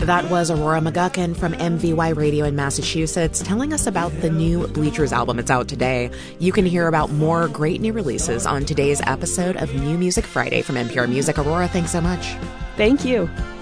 That was Aurora McGuckin from MVY Radio in Massachusetts telling us about the new Bleachers album. It's out today. You can hear about more great new releases on today's episode of New Music Friday from NPR Music. Aurora, thanks so much. Thank you.